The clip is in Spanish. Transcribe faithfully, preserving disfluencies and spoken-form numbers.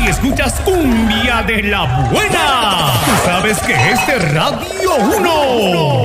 y escuchas cumbia de la buena. Tú sabes que es de Radio uno.